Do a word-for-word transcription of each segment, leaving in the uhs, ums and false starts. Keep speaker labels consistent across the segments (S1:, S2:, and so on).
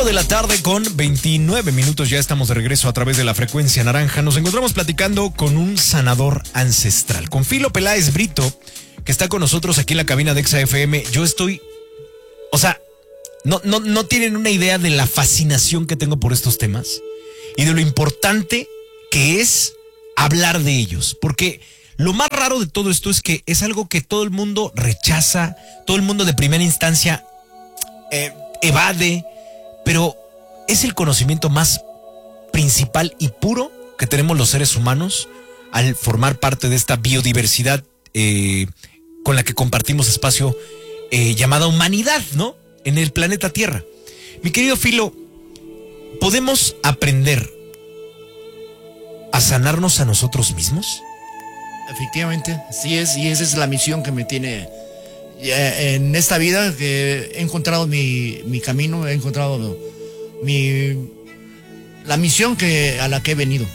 S1: Cinco de la tarde con veintinueve minutos, ya estamos de regreso a través de la frecuencia naranja. Nos encontramos platicando con un sanador ancestral, con Filo Peláez Brito, que está con nosotros aquí en la cabina de Exa F M. Yo estoy, o sea, no, no, no tienen una idea de la fascinación que tengo por estos temas y de lo importante que es hablar de ellos, porque lo más raro de todo esto es que es algo que todo el mundo rechaza, todo el mundo de primera instancia eh, evade, pero es el conocimiento más principal y puro que tenemos los seres humanos al formar parte de esta biodiversidad eh, con la que compartimos espacio eh, llamada humanidad, ¿no? En el planeta Tierra. Mi querido Filo, ¿podemos aprender a sanarnos a nosotros mismos?
S2: Efectivamente, así es, y esa es la misión que me tiene en esta vida, que he encontrado mi, mi camino, he encontrado mi la misión que a la que he venido.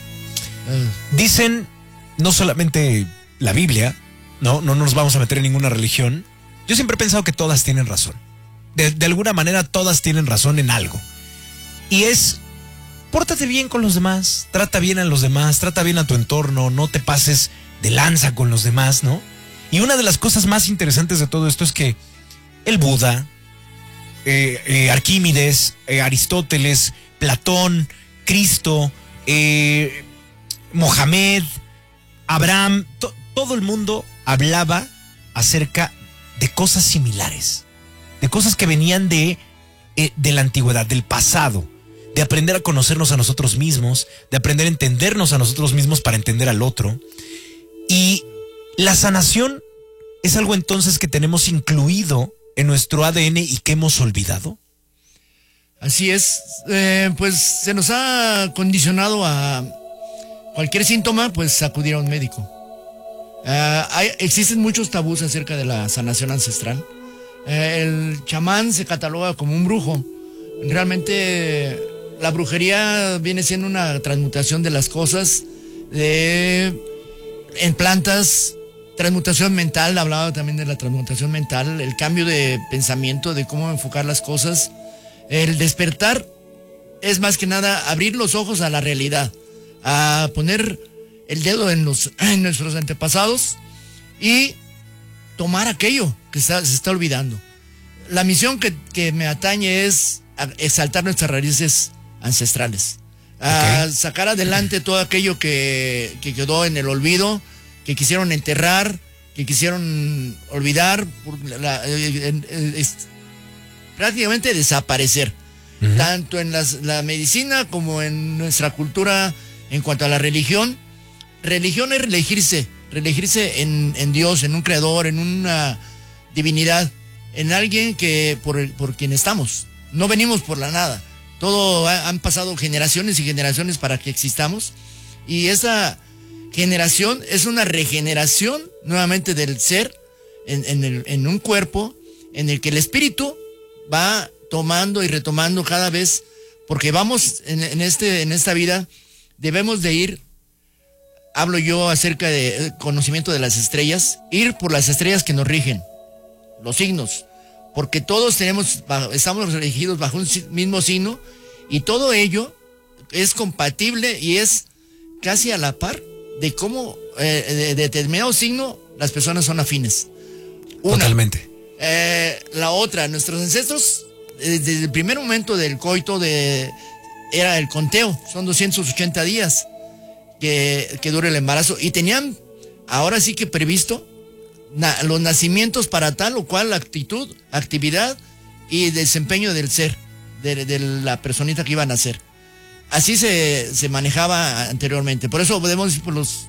S1: Dicen, no solamente la Biblia, no, no nos vamos a meter en ninguna religión. Yo siempre he pensado que todas tienen razón. De, de alguna manera todas tienen razón en algo. Y es, pórtate bien con los demás, trata bien a los demás, trata bien a tu entorno, no te pases de lanza con los demás, ¿no? Y una de las cosas más interesantes de todo esto es que el Buda, eh, eh, Arquímedes, eh, Aristóteles, Platón, Cristo, eh, Mohamed, Abraham, to, todo el mundo hablaba acerca de cosas similares, de cosas que venían de, eh, de la antigüedad, del pasado, de aprender a conocernos a nosotros mismos, de aprender a entendernos a nosotros mismos para entender al otro. Y la sanación es algo entonces que tenemos incluido en nuestro A D N y que hemos olvidado.
S2: Así es, eh, pues se nos ha condicionado a cualquier síntoma, pues acudir a un médico. Uh, hay, existen muchos tabús acerca de la sanación ancestral. Uh, el chamán se cataloga como un brujo. Realmente la brujería viene siendo una transmutación de las cosas, de... en plantas, transmutación mental, hablaba también de la transmutación mental, el cambio de pensamiento, de cómo enfocar las cosas. El despertar es más que nada abrir los ojos a la realidad, a poner el dedo en, los, en nuestros antepasados y tomar aquello que está, se está olvidando. La misión que, que me atañe es exaltar nuestras raíces ancestrales. A okay. sacar adelante todo aquello que, que quedó en el olvido, que quisieron enterrar, que quisieron olvidar, por la, eh, eh, es, prácticamente desaparecer, uh-huh. tanto en las, la medicina como en nuestra cultura en cuanto a la religión. Religión es reelegirse, reelegirse en, en Dios, en un creador, en una divinidad, en alguien que por, el, por quien estamos. No venimos por la nada. Todo ha, han pasado generaciones y generaciones para que existamos, y esa generación es una regeneración nuevamente del ser en, en, el, en un cuerpo en el que el espíritu va tomando y retomando cada vez, porque vamos en, en, este, en esta vida debemos de ir, hablo yo acerca de conocimiento de las estrellas, ir por las estrellas que nos rigen, los signos, porque todos tenemos, estamos regidos bajo un mismo signo, y todo ello es compatible y es casi a la par de cómo eh, de, de determinado signo las personas son afines. Una,
S1: totalmente.
S2: Eh, la otra, nuestros ancestros, desde el primer momento del coito, de, era el conteo, son doscientos ochenta días que, que dura el embarazo, y tenían ahora sí que previsto na, los nacimientos para tal o cual actitud, actividad y desempeño del ser, de, de la personita que iba a nacer. Así se, se manejaba anteriormente. Por eso podemos ir por los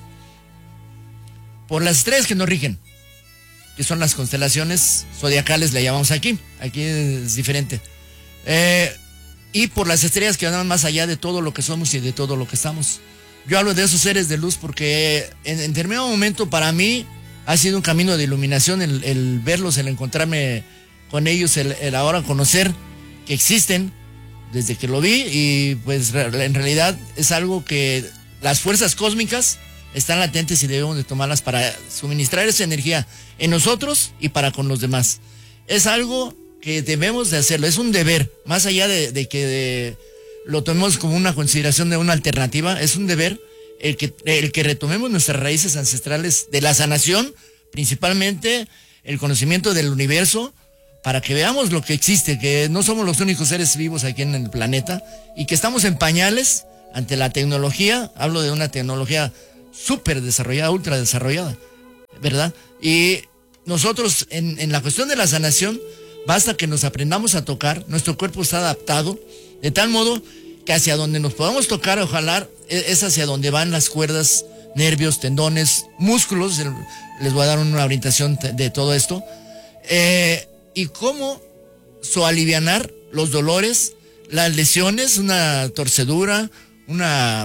S2: por las estrellas que nos rigen, que son las constelaciones zodiacales, le llamamos aquí. Aquí es diferente. Eh, y por las estrellas que van más allá de todo lo que somos y de todo lo que estamos. Yo hablo de esos seres de luz porque en, en determinado momento para mí ha sido un camino de iluminación el, el verlos, el encontrarme con ellos, el, el ahora conocer que existen desde que lo vi, y pues en realidad es algo que las fuerzas cósmicas están latentes y debemos de tomarlas para suministrar esa energía en nosotros y para con los demás. Es algo que debemos de hacerlo, es un deber, más allá de, de que de, lo tomemos como una consideración de una alternativa, es un deber el que, el que retomemos nuestras raíces ancestrales de la sanación, principalmente el conocimiento del universo, para que veamos lo que existe, que no somos los únicos seres vivos aquí en el planeta y que estamos en pañales ante la tecnología. Hablo de una tecnología súper desarrollada, ultra desarrollada, ¿verdad? Y nosotros en, en la cuestión de la sanación, basta que nos aprendamos a tocar, nuestro cuerpo está adaptado, de tal modo que hacia donde nos podamos tocar o jalar, es hacia donde van las cuerdas, nervios, tendones, músculos. Les voy a dar una orientación de todo esto. Eh, y cómo soalivianar los dolores, las lesiones, una torcedura, una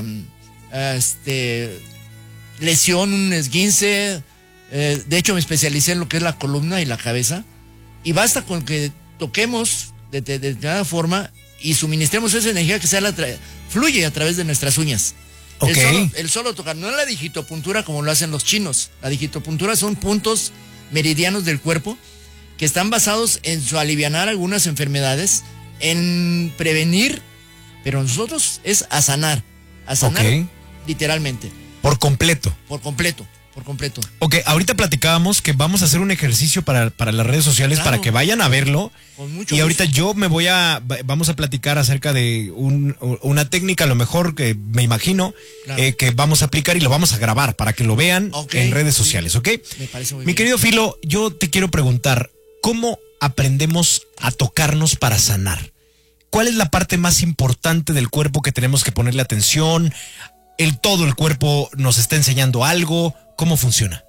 S2: este, lesión, un esguince. Eh, de hecho, me especialicé en lo que es la columna y la cabeza. Y basta con que toquemos de, de, de determinada forma y suministremos esa energía que sea la tra- fluye a través de nuestras uñas.
S1: Okay.
S2: El, solo, el solo tocar, no es la digitopuntura como lo hacen los chinos. La digitopuntura son puntos meridianos del cuerpo que están basados en su alivianar algunas enfermedades, en prevenir, pero nosotros es a sanar, a sanar okay. Literalmente.
S1: Por completo.
S2: Por completo. Por completo.
S1: Ok, ahorita platicábamos que vamos a hacer un ejercicio para, para las redes sociales, claro, para que vayan a verlo.
S2: Con mucho
S1: y ahorita
S2: gusto.
S1: yo me voy a, vamos a platicar acerca de un, una técnica, a lo mejor que me imagino, claro, eh, que vamos a aplicar y lo vamos a grabar para que lo vean okay. en redes sociales, ¿ok?
S2: Me parece muy
S1: Mi
S2: bien.
S1: querido Filo, yo te quiero preguntar, ¿cómo aprendemos a tocarnos para sanar? ¿Cuál es la parte más importante del cuerpo que tenemos que ponerle atención? ¿El todo el cuerpo nos está enseñando algo? ¿Cómo funciona?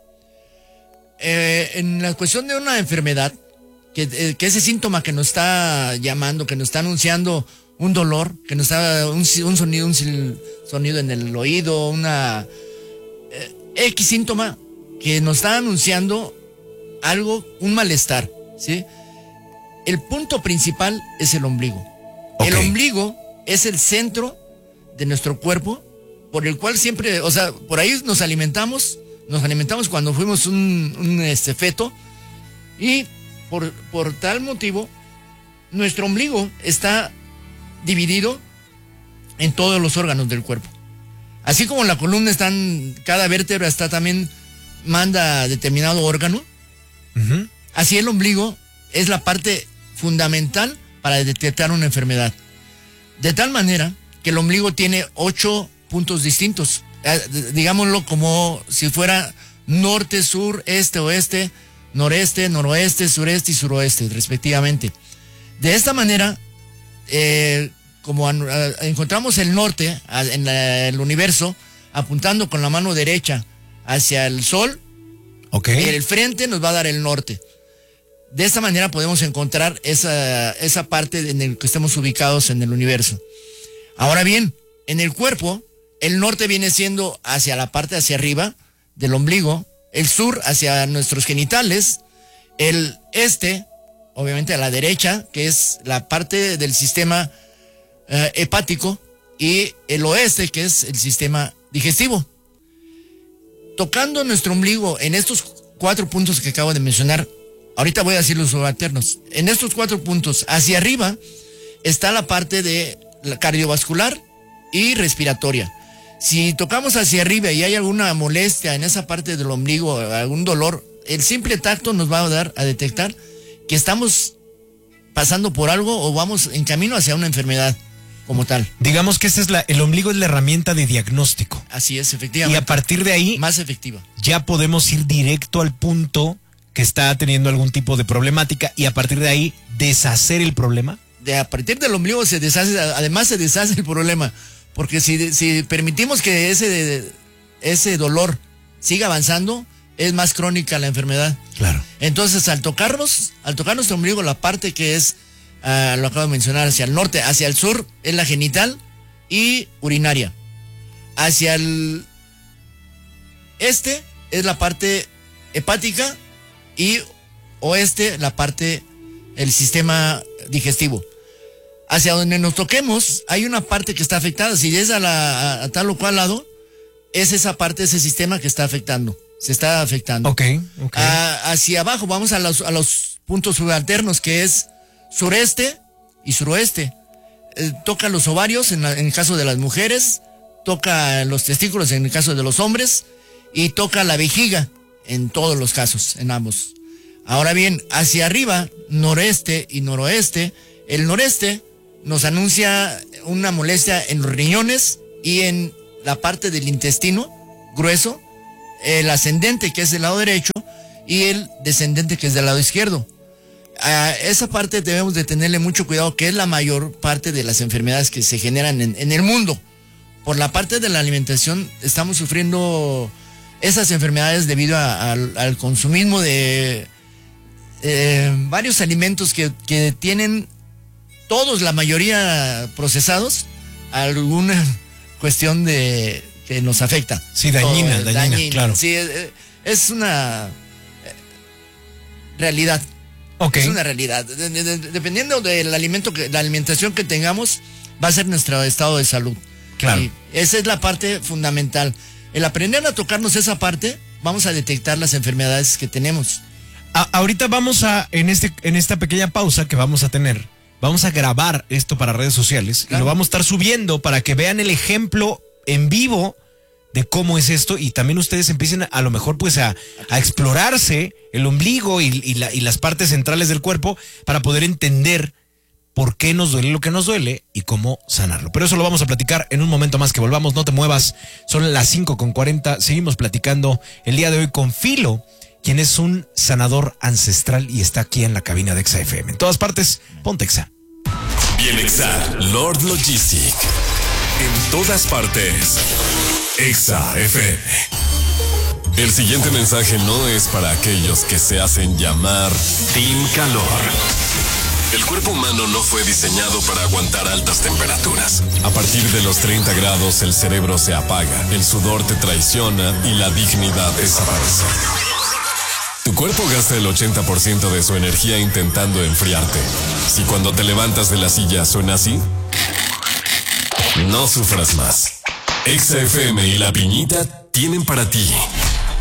S2: Eh, en la cuestión de una enfermedad, que, eh, que ese síntoma que nos está llamando, que nos está anunciando un dolor, que nos está un, un sonido, un sonido en el oído, una eh, X síntoma que nos está anunciando algo, un malestar, ¿sí? El punto principal es el ombligo. Okay. El ombligo es el centro de nuestro cuerpo, por el cual siempre, o sea, por ahí nos alimentamos. Nos alimentamos cuando fuimos un, un este, feto, y por, por tal motivo nuestro ombligo está dividido en todos los órganos del cuerpo. Así como la columna están, cada vértebra está también manda determinado órgano, uh-huh. así el ombligo es la parte fundamental para detectar una enfermedad. De tal manera que el ombligo tiene ocho puntos distintos. Digámoslo como si fuera norte, sur, este, oeste, noreste, noroeste, sureste y suroeste, respectivamente. De esta manera, eh, como a, a, encontramos el norte a, en la, el universo, apuntando con la mano derecha hacia el sol,
S1: okay.
S2: el frente nos va a dar el norte. De esta manera podemos encontrar esa, esa parte en el que estemos ubicados en el universo. Ahora bien, en el cuerpo, el norte viene siendo hacia la parte hacia arriba del ombligo, el sur hacia nuestros genitales, el este, obviamente a la derecha, que es la parte del sistema eh, hepático, y el oeste, que es el sistema digestivo. Tocando nuestro ombligo en estos cuatro puntos que acabo de mencionar, ahorita voy a decir los subalternos, en estos cuatro puntos hacia arriba está la parte de la cardiovascular y respiratoria. Si tocamos hacia arriba y hay alguna molestia en esa parte del ombligo, algún dolor, el simple tacto nos va a dar a detectar que estamos pasando por algo o vamos en camino hacia una enfermedad como tal.
S1: Digamos que ese es la, el ombligo es la herramienta de diagnóstico.
S2: Así es, efectivamente.
S1: Y a partir de ahí,
S2: más efectiva.
S1: Ya podemos ir directo al punto que está teniendo algún tipo de problemática y a partir de ahí deshacer el problema.
S2: De a partir del ombligo se deshace, además se deshace el problema. Porque si, si permitimos que ese, ese dolor siga avanzando, es más crónica la enfermedad.
S1: Claro.
S2: Entonces, al tocarnos, al tocar nuestro ombligo, la parte que es, uh, lo acabo de mencionar, hacia el norte, hacia el sur, es la genital y urinaria. Hacia el este es la parte hepática y oeste la parte, el sistema digestivo. Hacia donde nos toquemos, hay una parte que está afectada. Si es a, la, a, a tal o cual lado, es esa parte, ese sistema que está afectando. Se está afectando.
S1: Ok, ok.
S2: A, hacia abajo, vamos a los, a los puntos subalternos, que es sureste y suroeste. Eh, toca los ovarios en, la, en el caso de las mujeres, toca los testículos en el caso de los hombres y toca la vejiga en todos los casos, en ambos. Ahora bien, hacia arriba, noreste y noroeste, el noreste nos anuncia una molestia en los riñones y en la parte del intestino grueso, el ascendente que es del lado derecho y el descendente que es del lado izquierdo. A esa parte debemos de tenerle mucho cuidado, que es la mayor parte de las enfermedades que se generan en, en el mundo. Por la parte de la alimentación estamos sufriendo esas enfermedades debido a, a, al consumismo de eh, varios alimentos que, que tienen todos, la mayoría procesados, alguna cuestión de que nos afecta.
S1: Sí, dañina, Todo, dañina, dañina, claro.
S2: Sí, es, es una realidad.
S1: Okay.
S2: Es una realidad. De, de, de, dependiendo del alimento, que, la alimentación que tengamos, va a ser nuestro estado de salud.
S1: Claro.
S2: Y esa es la parte fundamental. El aprender a tocarnos esa parte, vamos a detectar las enfermedades que tenemos.
S1: A, ahorita vamos a, en este, en esta pequeña pausa que vamos a tener, vamos a grabar esto para redes sociales, claro, y lo vamos a estar subiendo para que vean el ejemplo en vivo de cómo es esto, y también ustedes empiecen a, a lo mejor pues a, a explorarse el ombligo y, y, la, y las partes centrales del cuerpo para poder entender por qué nos duele lo que nos duele y cómo sanarlo. Pero eso lo vamos a platicar en un momento más que volvamos. No te muevas, son las cinco con cuarenta. Seguimos platicando el día de hoy con Filo, quien es un sanador ancestral y está aquí en la cabina de Exa F M. En todas partes, ponte Exa.
S3: Bien Exa, Lord Logistic. En todas partes, Exa F M. El siguiente mensaje no es para aquellos que se hacen llamar Team Calor. El cuerpo humano no fue diseñado para aguantar altas temperaturas. A partir de los treinta grados el cerebro se apaga, el sudor te traiciona y la dignidad desaparece. Tu cuerpo gasta el ochenta por ciento de su energía intentando enfriarte. Si cuando te levantas de la silla suena así, no sufras más. Exa F M y La Piñita tienen para ti